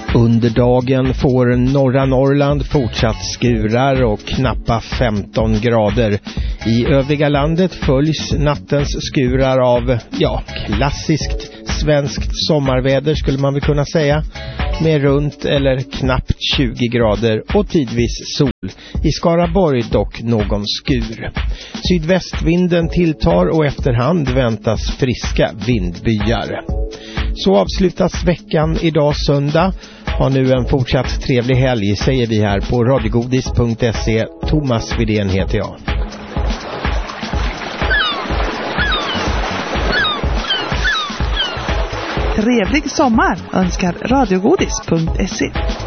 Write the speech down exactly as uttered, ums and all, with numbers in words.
Under dagen får norra Norrland fortsatt skurar och knappa femton grader. I övriga landet följs nattens skurar av, ja, klassiskt svenskt sommarväder skulle man väl kunna säga. Med runt eller knappt tjugo grader och tidvis sol. I Skaraborg dock någon skur. Sydvästvinden tilltar och efterhand väntas friska vindbyar. Så avslutas veckan idag söndag. Ha nu en fortsatt trevlig helg, säger vi här på radiogodis punkt se. Thomas Widén heter jag. Trevlig sommar önskar radiogodis punkt se.